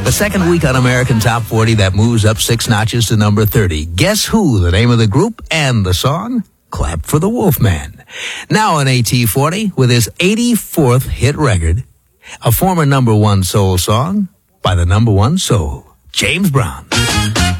The second week on American Top 40 that moves up 6 notches to number 30. Guess Who, the name of the group, and the song, Clap for the Wolfman. Now on AT40 with his 84th hit record, a former number one soul song by the number one soul, James Brown.